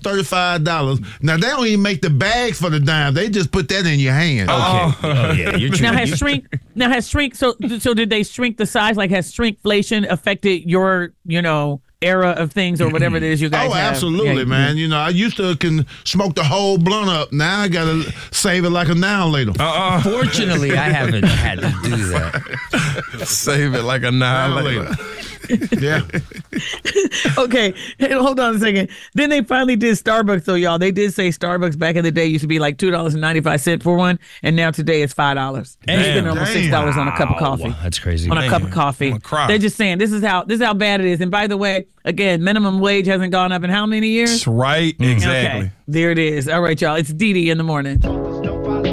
$35. Now they don't even make the bags for the dime. They just put that in your hand. Okay. Oh yeah. You're Now has shrink. So did they shrink the size? Like has shrinkflation affected your era of things or whatever it is you guys have? Absolutely, man. I used to can smoke the whole blunt up. Now I gotta save it like a annihilator. Fortunately, I haven't had to do that. Save it like a annihilator. Yeah. Okay, hey, hold on a second. Then they finally did Starbucks, though, y'all. They did say Starbucks back in the day used to be like $2.95 for one, and now today it's $5. They're spending almost $6 on a cup of coffee. Wow, that's crazy. On a cup of coffee. They're just saying this is how bad it is. And by the way, again, minimum wage hasn't gone up in how many years? That's right. Exactly. Okay, there it is. All right, y'all. It's Dee Dee in the morning.